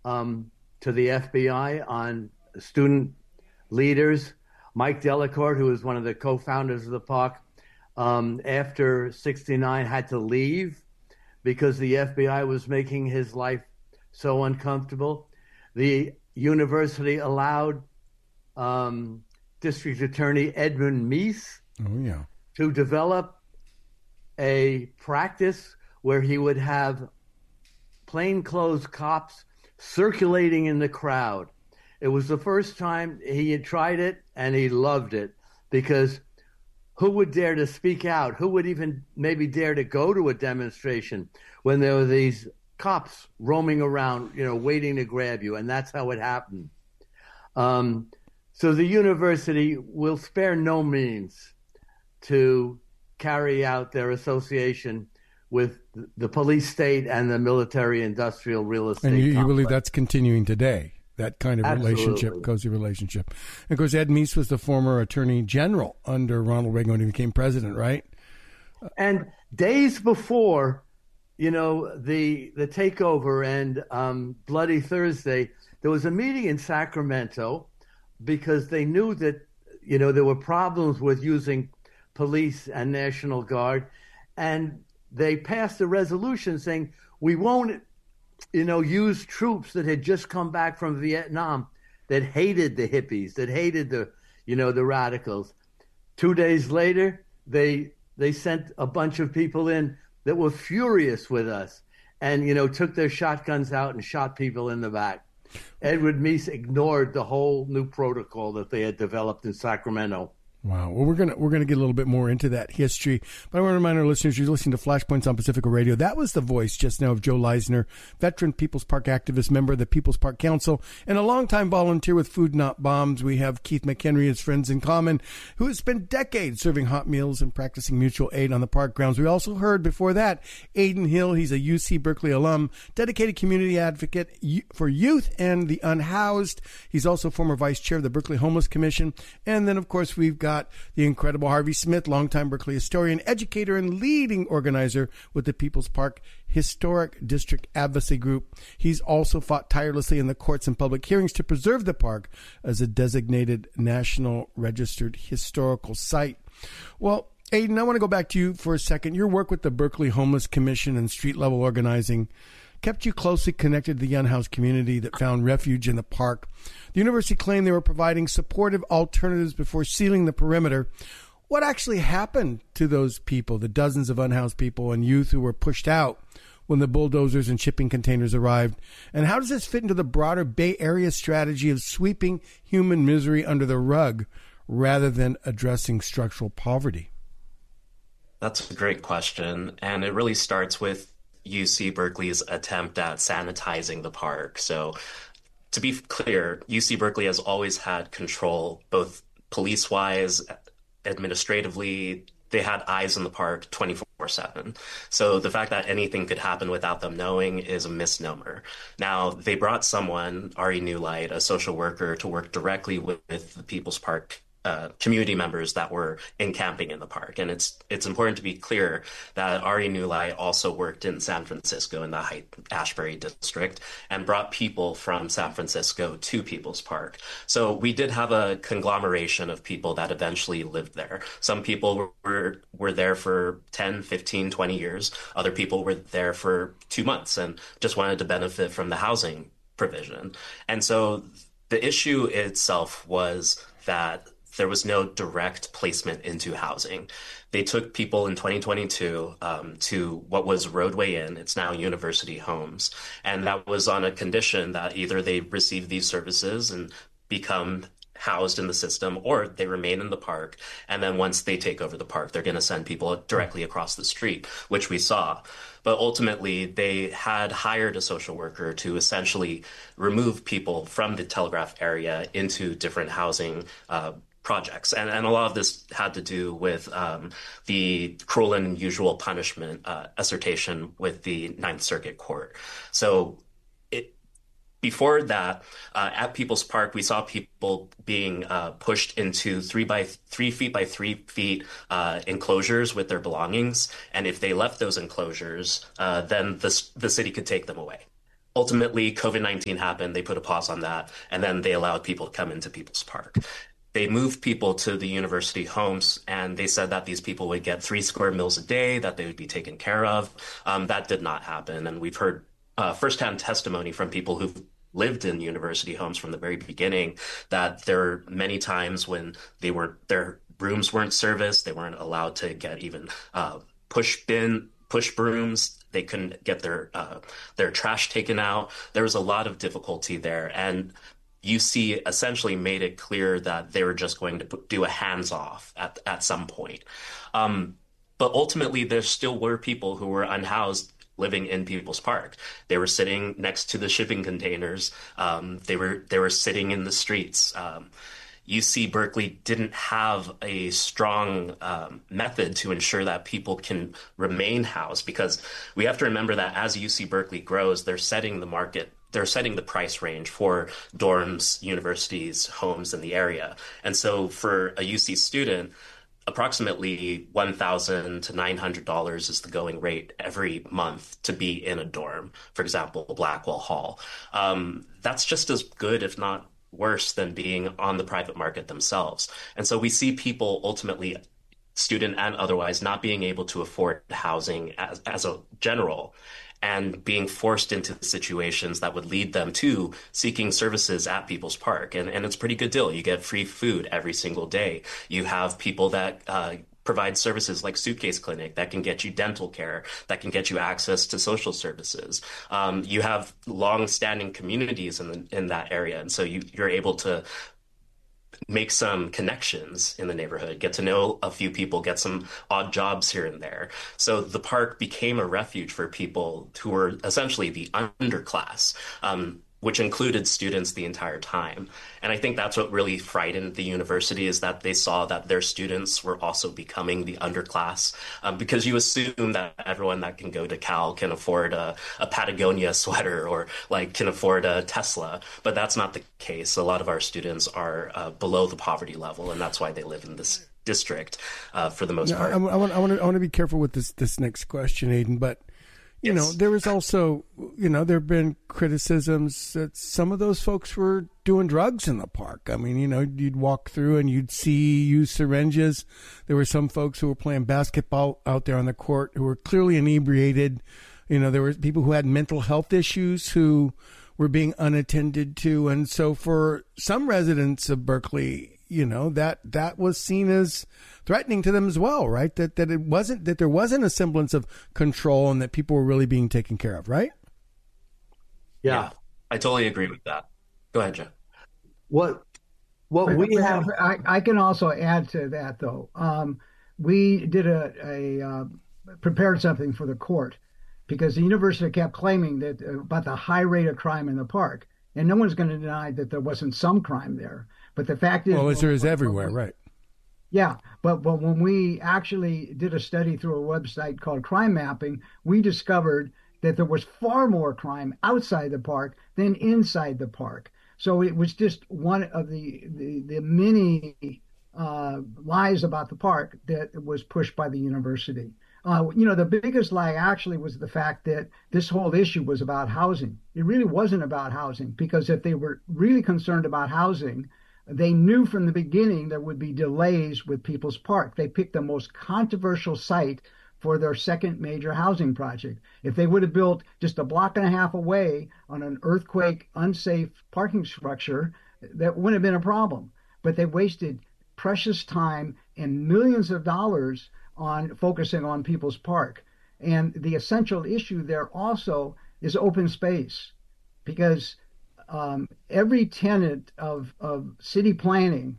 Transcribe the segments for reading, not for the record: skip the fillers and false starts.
to the FBI on student leaders. Mike Delacourt, who was one of the co-founders of the park, after 69 had to leave because the FBI was making his life so uncomfortable. The university allowed District Attorney Edmund Meese to develop a practice where he would have plainclothes cops circulating in the crowd. It was the first time he had tried it, and he loved it, because who would dare to speak out? Who would even maybe dare to go to a demonstration when there were these cops roaming around, waiting to grab you? And that's how it happened. So the university will spare no means to carry out their association with the police state and the military industrial real estate. And you believe that's continuing today? That kind of Absolutely. cozy relationship. And of course, Ed Meese was the former attorney general under Ronald Reagan when he became president, right? And days before, the takeover and Bloody Thursday, there was a meeting in Sacramento because they knew that, there were problems with using police and National Guard. And they passed a resolution saying, we won't use troops that had just come back from Vietnam that hated the hippies, that hated the radicals. 2 days later, they sent a bunch of people in that were furious with us and, took their shotguns out and shot people in the back. Edward Meese ignored the whole new protocol that they had developed in Sacramento. Wow. Well, we're gonna get a little bit more into that history, but I want to remind our listeners you're listening to Flashpoints on Pacifica Radio. That was the voice just now of Joe Leisner, veteran People's Park activist, member of the People's Park Council, and a longtime volunteer with Food Not Bombs. We have Keith McHenry as friends in common, who has spent decades serving hot meals and practicing mutual aid on the park grounds. We also heard before that Aiden Hill. He's a UC Berkeley alum, dedicated community advocate for youth and the unhoused. He's also former vice chair of the Berkeley Homeless Commission. And then, of course, we've got the incredible Harvey Smith, longtime Berkeley historian, educator, and leading organizer with the People's Park Historic District Advocacy Group. He's also fought tirelessly in the courts and public hearings to preserve the park as a designated National Registered Historical Site. Well, Aiden, I want to go back to you for a second. Your work with the Berkeley Homeless Commission and street-level organizing kept you closely connected to the unhoused community that found refuge in the park. The university claimed they were providing supportive alternatives before sealing the perimeter. What actually happened to those people, the dozens of unhoused people and youth who were pushed out when the bulldozers and shipping containers arrived? And how does this fit into the broader Bay Area strategy of sweeping human misery under the rug rather than addressing structural poverty? That's a great question. And it really starts with UC Berkeley's attempt at sanitizing the park. So to be clear, UC Berkeley has always had control, both police-wise, administratively. They had eyes in the park 24/7. So the fact that anything could happen without them knowing is a misnomer. Now, they brought someone, Ari Newlight, a social worker, to work directly with the People's Park community members that were encamping in the park. And it's important to be clear that Ari Newlight also worked in San Francisco in the Haight-Ashbury district and brought people from San Francisco to People's Park. So we did have a conglomeration of people that eventually lived there. Some people were there for 10, 15, 20 years. Other people were there for 2 months and just wanted to benefit from the housing provision. And so the issue itself was that there was no direct placement into housing. They took people in 2022 to what was Roadway Inn. It's now University Homes. And that was on a condition that either they receive these services and become housed in the system, or they remain in the park. And then once they take over the park, they're going to send people directly across the street, which we saw. But ultimately, they had hired a social worker to essentially remove people from the Telegraph area into different housing projects. And a lot of this had to do with the cruel and unusual punishment assertion with the Ninth Circuit Court. So before that, at People's Park, we saw people being pushed into 3 feet by 3 feet enclosures with their belongings. And if they left those enclosures, then the city could take them away. ultimately COVID-19 happened. They put a pause on that, and then they allowed people to come into People's Park. They moved people to the university homes, and they said that these people would get 3 square meals a day, that they would be taken care of. That did not happen, and we've heard firsthand testimony from people who've lived in university homes from the very beginning that there are many times when their rooms weren't serviced, they weren't allowed to get even push brooms. They couldn't get their trash taken out. There was a lot of difficulty there, and UC essentially made it clear that they were just going to do a hands off at some point. But ultimately, there still were people who were unhoused living in People's Park. They were sitting next to the shipping containers. They were sitting in the streets. UC Berkeley didn't have a strong method to ensure that people can remain housed, because we have to remember that as UC Berkeley grows, they're setting the price range for dorms, universities, homes in the area. And so for a UC student, approximately $1,000 to $900 is the going rate every month to be in a dorm, for example, Blackwell Hall. That's just as good, if not worse, than being on the private market themselves. And so we see people ultimately, student and otherwise, not being able to afford housing as a general, and being forced into situations that would lead them to seeking services at People's Park. And it's a pretty good deal. You get free food every single day. You have people that provide services like Suitcase Clinic that can get you dental care, that can get you access to social services. You have long-standing communities in that area. And so you're able to make some connections in the neighborhood, get to know a few people, get some odd jobs here and there. So the park became a refuge for people who were essentially the underclass, which included students the entire time. And I think that's what really frightened the university, is that they saw that their students were also becoming the underclass, because you assume that everyone that can go to Cal can afford a Patagonia sweater or can afford a Tesla, but that's not the case. A lot of our students are below the poverty level, and that's why they live in this district for the most part. I want to be careful with this next question, Aidan, but you know, there was also, there have been criticisms that some of those folks were doing drugs in the park. I mean, you'd walk through and you'd see used syringes. There were some folks who were playing basketball out there on the court who were clearly inebriated. There were people who had mental health issues who were being unattended to. And so for some residents of Berkeley, that was seen as threatening to them as well, right? That there wasn't a semblance of control and that people were really being taken care of, right? Yeah, I totally agree with that. Go ahead, Jeff. What we have, I can also add to that though. We did prepared something for the court because the university kept claiming that about the high rate of crime in the park, and no one's going to deny that there wasn't some crime there. But the fact is, there is everywhere, right? Yeah, but when we actually did a study through a website called Crime Mapping, we discovered that there was far more crime outside the park than inside the park. So it was just one of the many lies about the park that was pushed by the university. The biggest lie actually was the fact that this whole issue was about housing. It really wasn't about housing, because if they were really concerned about housing, they knew from the beginning there would be delays with People's Park. They picked the most controversial site for their second major housing project. If they would have built just a block and a half away on an earthquake unsafe parking structure, that wouldn't have been a problem. But they wasted precious time and millions of dollars on focusing on People's Park. And the essential issue there also is open space, because every tenet of city planning,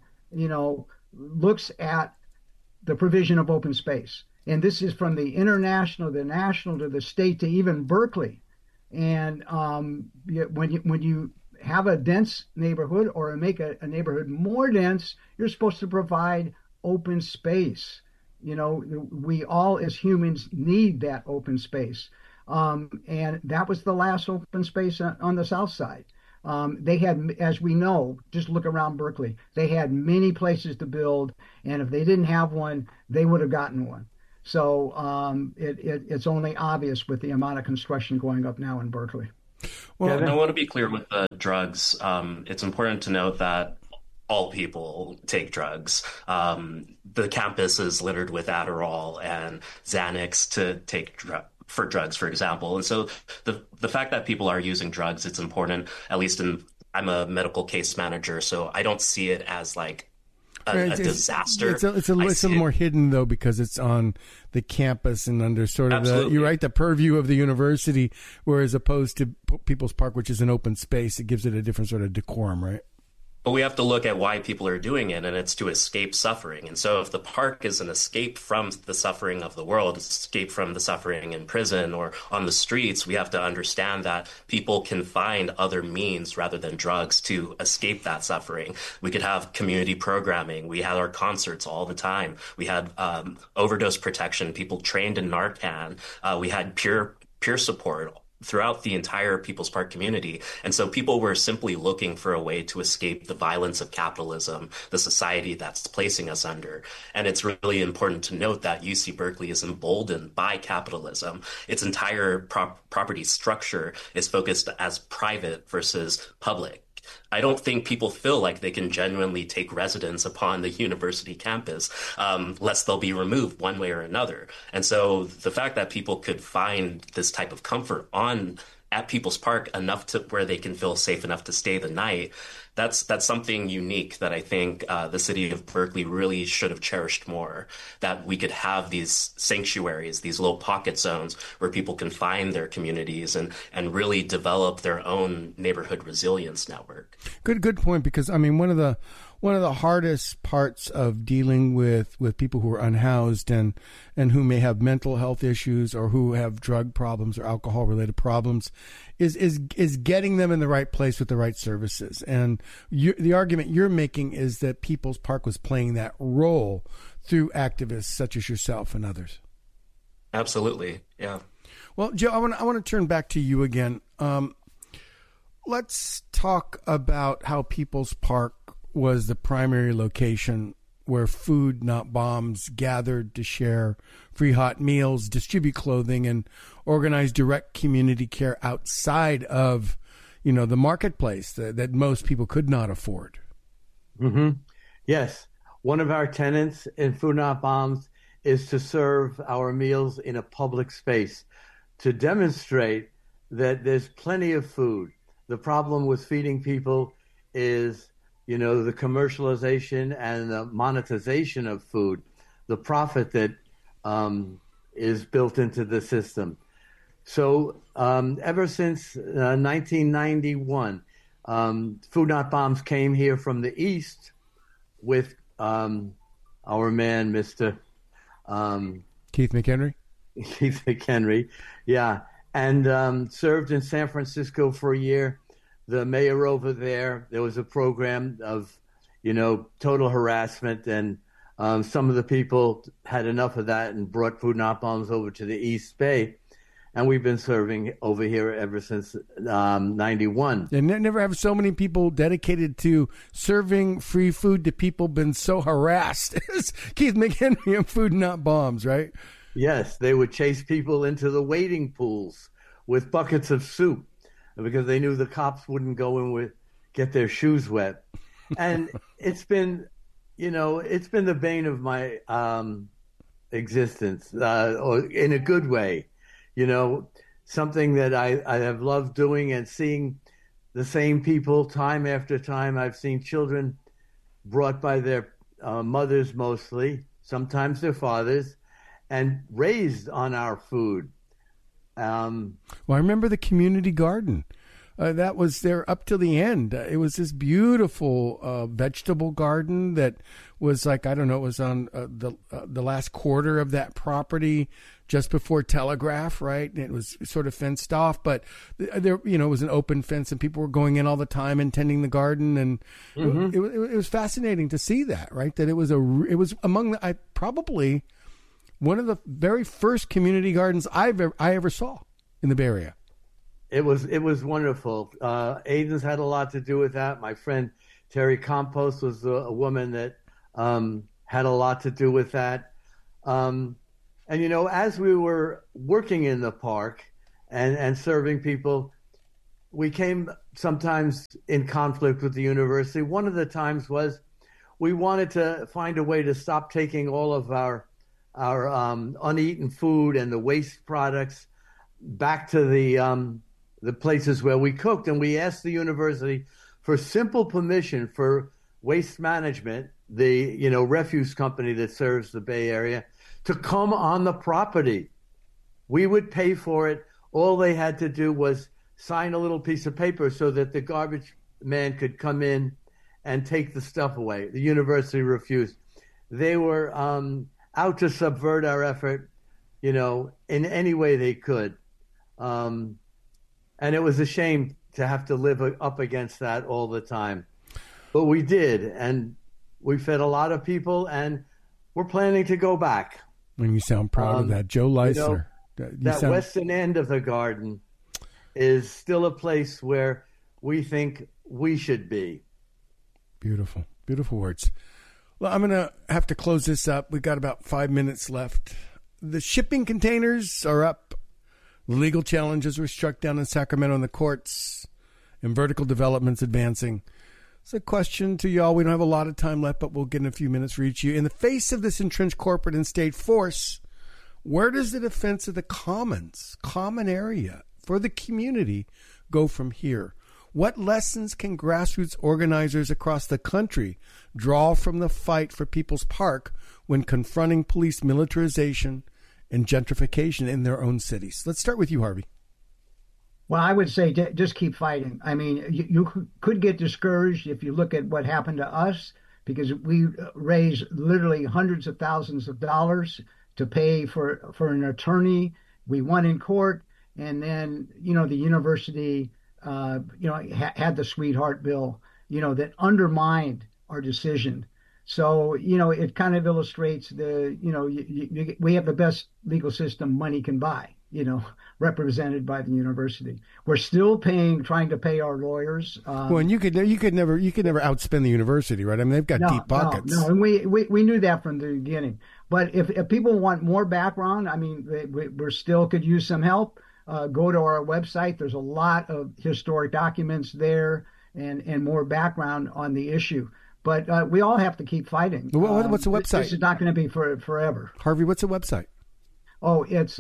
looks at the provision of open space. And this is from the international, the national, to the state, to even Berkeley. And when you have a dense neighborhood or make a neighborhood more dense, you're supposed to provide open space. We all as humans need that open space. And that was the last open space on the south side. They had, as we know, just look around Berkeley, they had many places to build, and if they didn't have one, they would have gotten one. So it's only obvious with the amount of construction going up now in Berkeley. Well, I want to be clear with the drugs. It's important to note that all people take drugs. The campus is littered with Adderall and Xanax to take for drugs, for example. And so the fact that people are using drugs, it's important, at least I'm a medical case manager, so I don't see it as like a disaster. It's a little more hidden, though, because it's on the campus and under sort of the purview of the university, whereas opposed to People's Park, which is an open space, it gives it a different sort of decorum, right? But we have to look at why people are doing it, and it's to escape suffering. And so if the park is an escape from the suffering of the world, escape from the suffering in prison or on the streets, we have to understand that people can find other means rather than drugs to escape that suffering. We could have community programming. We had our concerts all the time. We had overdose protection, people trained in Narcan. We had peer support throughout the entire People's Park community. And so people were simply looking for a way to escape the violence of capitalism, the society that's placing us under. And it's really important to note that UC Berkeley is emboldened by capitalism. Its entire property structure is focused as private versus public. I don't think people feel like they can genuinely take residence upon the university campus, lest they'll be removed one way or another. And so the fact that people could find this type of comfort at People's Park enough to where they can feel safe enough to stay the night, that's something unique that I think the city of Berkeley really should have cherished more, that we could have these sanctuaries, these little pocket zones where people can find their communities and really develop their own neighborhood resilience network. Good point, because I mean one of the hardest parts of dealing with people who are unhoused and who may have mental health issues or who have drug problems or alcohol related problems is getting them in the right place with the right services. And the argument you're making is that People's Park was playing that role through activists such as yourself and others. Absolutely. Yeah. Well, Joe, I want to turn back to you again. Let's talk about how People's Park was the primary location where Food Not Bombs gathered to share free hot meals, distribute clothing, and organize direct community care outside of, the marketplace that most people could not afford. Mm-hmm. Yes. One of our tenets in Food Not Bombs is to serve our meals in a public space to demonstrate that there's plenty of food. The problem with feeding people is the commercialization and the monetization of food, the profit that is built into the system. So ever since 1991, Food Not Bombs came here from the East with our man, Mr. Keith McHenry. Keith McHenry, yeah, and served in San Francisco for a year. The mayor over there was a program of, total harassment, and some of the people had enough of that and brought Food Not Bombs over to the East Bay, and we've been serving over here ever since 91. And never have so many people dedicated to serving free food to people been so harassed as Keith McHenry and Food Not Bombs, right? Yes, they would chase people into the wading pools with buckets of soup, because they knew the cops wouldn't go in get their shoes wet. And it's been the bane of my existence, or in a good way, something that I have loved doing, and seeing the same people time after time. I've seen children brought by their mothers mostly, sometimes their fathers, and raised on our food. Well, I remember the community garden. That was there up to the end. It was this beautiful vegetable garden that was like, I don't know, it was on the last quarter of that property just before Telegraph, right? And it was sort of fenced off, but there, it was an open fence and people were going in all the time and tending the garden. And it was fascinating to see that, right? That it was among probably one of the very first community gardens I ever saw in the Bay Area. It was wonderful. Aiden's had a lot to do with that. My friend Terry Compost was a woman that had a lot to do with that. And as we were working in the park and serving people, we came sometimes in conflict with the university. One of the times was we wanted to find a way to stop taking all of our uneaten food and the waste products back to the places where we cooked, and we asked the university for simple permission for Waste Management, the refuse company that serves the Bay Area, to come on the property. We would pay for it. All they had to do was sign a little piece of paper so that the garbage man could come in and take the stuff away. The university refused. They were out to subvert our effort, in any way they could. And it was a shame to have to live up against that all the time. But we did, and we fed a lot of people, and we're planning to go back. And you sound proud of that. Joe Leisner. Western end of the garden is still a place where we think we should be. Beautiful. Beautiful words. Well, I'm going to have to close this up. We've got about 5 minutes left. The shipping containers are up. The legal challenges were struck down in Sacramento in the courts, and vertical developments advancing. It's a question to y'all. We don't have a lot of time left, but we'll get in a few minutes for each of you. In the face of this entrenched corporate and state force, where does the defense of the commons, common area for the community, go from here? What lessons can grassroots organizers across the country draw from the fight for People's Park when confronting police militarization and gentrification in their own cities? Let's start with you, Harvey. Well, I would say just keep fighting. I mean, you could get discouraged if you look at what happened to us, because we raised literally hundreds of thousands of dollars to pay for an attorney. We won in court, and then the university had the sweetheart bill that undermined our decision. So it kind of illustrates we have the best legal system money can buy, represented by the university. We're still trying to pay our lawyers. Well, and you could never outspend the university, right? I mean, they've got deep pockets. No, and we knew that from the beginning. But if people want more background, I mean, we still could use some help. Go to our website. There's a lot of historic documents there and more background on the issue. But we all have to keep fighting. What's the website? This is not going to be forever. Harvey, what's the website? Oh, it's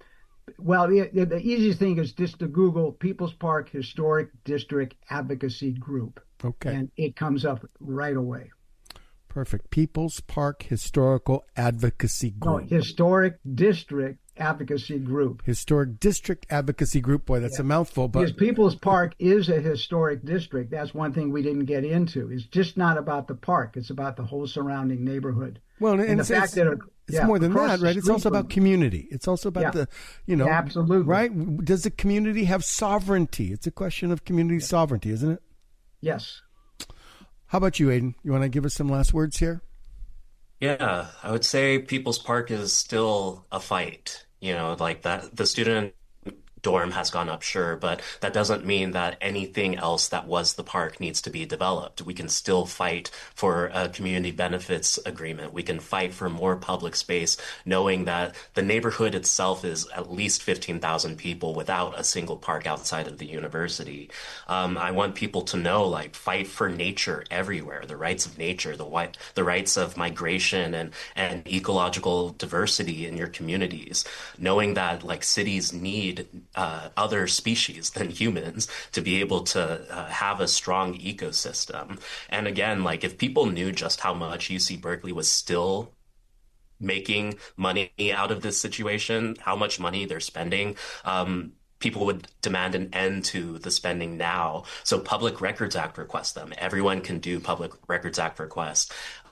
the easiest thing is just to Google People's Park Historic District Advocacy Group. Okay. And it comes up right away. Perfect. People's Park Historical Advocacy Group. No, Historic District Advocacy Group. Historic District Advocacy Group. Boy, that's a mouthful. But because People's Park is a historic district. That's one thing we didn't get into. It's just not about the park. It's about the whole surrounding neighborhood. Well, and the fact that it's more than that, right? It's also about community. It's also about absolutely. Right? Does the community have sovereignty? It's a question of community sovereignty, isn't it? Yes. How about you, Aiden? You want to give us some last words here? Yeah, I would say People's Park is still a fight. Like that, the student dorm has gone up, sure, but that doesn't mean that anything else that was the park needs to be developed. We can still fight for a community benefits agreement. We can fight for more public space, knowing that the neighborhood itself is at least 15,000 people without a single park outside of the university. I want people to know, fight for nature everywhere, the rights of nature, the rights of migration and ecological diversity in your communities, knowing that cities need other species than humans to be able to have a strong ecosystem. And again, if people knew just how much UC Berkeley was still making money out of this situation, how much money they're spending, people would demand an end to the spending now. So Public Records Act requests them. Everyone can do Public Records Act requests.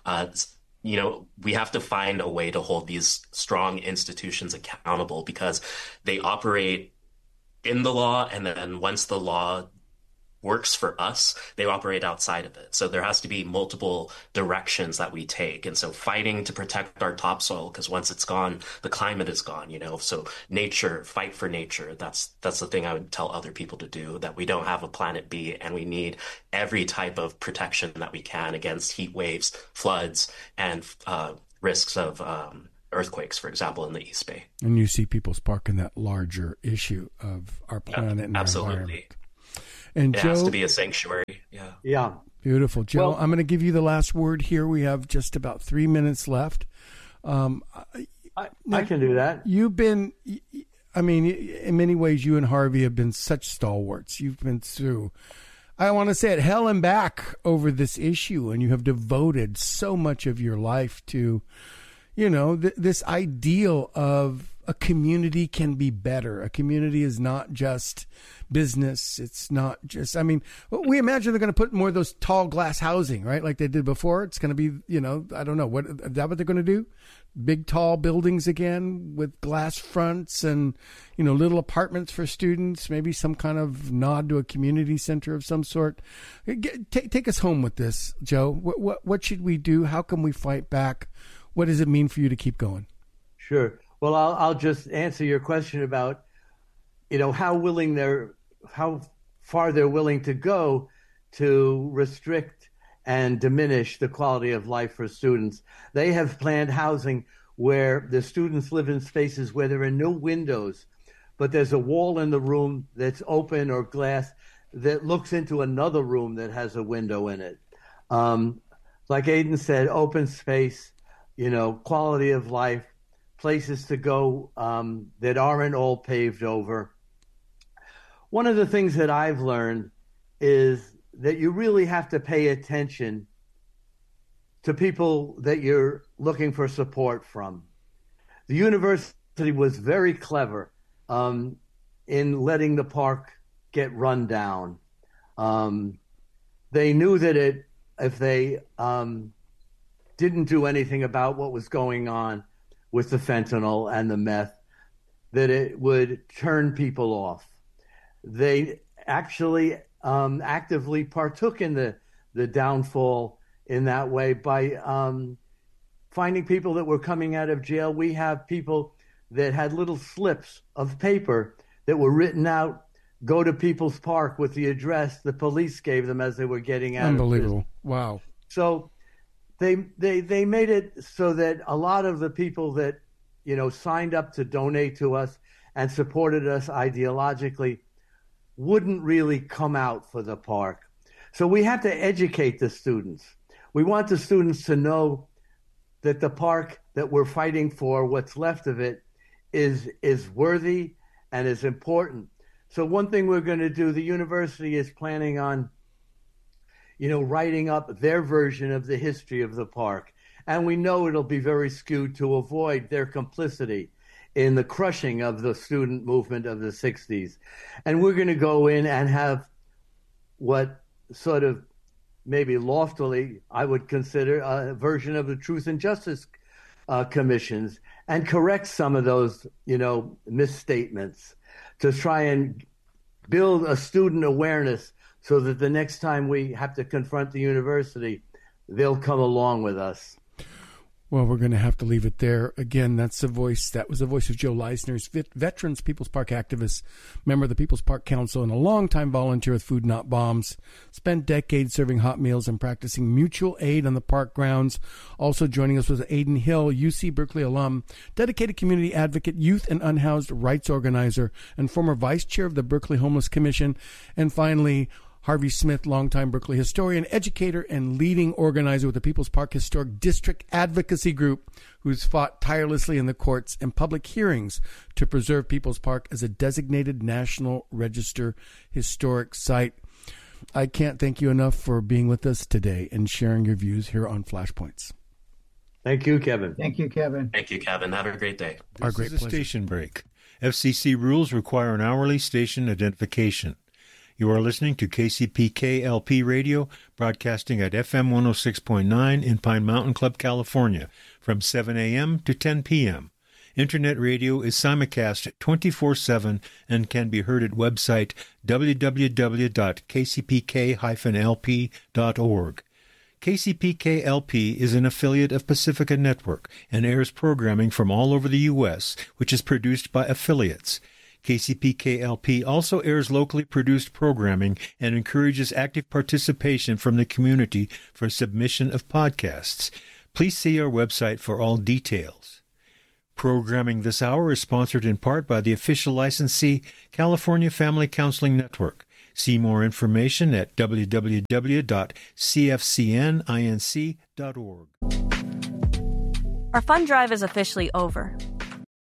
We have to find a way to hold these strong institutions accountable because they operate in the law, and then once the law works for us, they operate outside of it. So there has to be multiple directions that we take. And so fighting to protect our topsoil, because once it's gone, the climate is gone, So nature, fight for nature. That's the thing I would tell other people to do, that we don't have a planet B and we need every type of protection that we can against heat waves, floods, and risks of earthquakes, for example, in the East Bay. And you see People's Park in that larger issue of our planet and absolutely. Our environment. And it Joe, has to be a sanctuary. Yeah. Yeah. Beautiful. Joe, Well, I'm going to give you the last word here. We have just about 3 minutes left. I can do that. You've been, I mean, in many ways, you and Harvey have been such stalwarts. You've been through, I want to say it, hell and back over this issue, and you have devoted so much of your life to, you know, this ideal of a community can be better. A community is not just business. It's not just, I mean, we imagine they're going to put more of those tall glass housing, right? Like they did before. It's going to be, you know, I don't know. Is that what they're going to do? Big, tall buildings again with glass fronts and, you know, little apartments for students, maybe some kind of nod to a community center of some sort. Take us home with this, Joe. What should we do? How can we fight back? What does it mean for you to keep going? Sure. Well, I'll just answer your question about, you know, how far they're willing to go to restrict and diminish the quality of life for students. They have planned housing where the students live in spaces where there are no windows, but there's a wall in the room that's open or glass that looks into another room that has a window in it. Like Aidan said, open space, you know, quality of life, places to go that aren't all paved over. One of the things that I've learned is that you really have to pay attention to people that you're looking for support from. The university was very clever in letting the park get run down. They knew that if they didn't do anything about what was going on with the fentanyl and the meth, that it would turn people off. They actually actively partook in the downfall in that way by finding people that were coming out of jail. We have people that had little slips of paper that were written out, go to People's Park with the address the police gave them as they were getting out. Unbelievable. Of prison. Wow. So they made it so that a lot of the people that, you know, signed up to donate to us and supported us ideologically wouldn't really come out for the park. So we have to educate the students. We want the students to know that the park that we're fighting for, what's left of it, is worthy and is important. So one thing we're going to do, the university is planning on, you know, writing up their version of the history of the park. And we know it'll be very skewed to avoid their complicity in the crushing of the student movement of the 60s. And we're going to go in and have what sort of maybe loftily I would consider a version of the Truth and Justice commissions and correct some of those, you know, misstatements to try and build a student awareness so that the next time we have to confront the university, they'll come along with us. Well, we're going to have to leave it there. Again, that was the voice of Joe Leisner, veterans, People's Park activist, member of the People's Park Council, and a longtime volunteer with Food Not Bombs. Spent decades serving hot meals and practicing mutual aid on the park grounds. Also joining us was Aidan Hill, UC Berkeley alum, dedicated community advocate, youth and unhoused rights organizer, and former vice chair of the Berkeley Homeless Commission. And finally, Harvey Smith, longtime Berkeley historian, educator, and leading organizer with the People's Park Historic District Advocacy Group, who's fought tirelessly in the courts and public hearings to preserve People's Park as a designated National Register historic site. I can't thank you enough for being with us today and sharing your views here on Flashpoints. Thank you, Kevin. Thank you, Kevin. Thank you, Kevin. Have a great day. Our great This is a pleasure. station break. FCC rules require an hourly station identification. You are listening to KCPK-LP Radio, broadcasting at FM 106.9 in Pine Mountain Club, California, from 7 a.m. to 10 p.m. Internet radio is simulcast 24/7 and can be heard at website www.kcpk-lp.org. KCPK-LP is an affiliate of Pacifica Network and airs programming from all over the U.S., which is produced by affiliates. KCPK-LP also airs locally produced programming and encourages active participation from the community for submission of podcasts. Please see our website for all details. Programming this hour is sponsored in part by the official licensee, California Family Counseling Network. See more information at www.cfcninc.org. Our fund drive is officially over,